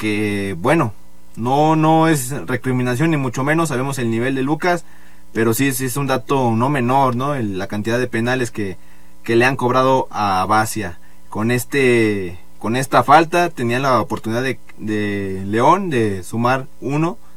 que bueno, no es recriminación ni mucho menos, sabemos el nivel de Lucas, pero sí es un dato no menor, ¿no? La cantidad de penales que le han cobrado a Basia. Con esta falta tenía la oportunidad de León de sumar uno,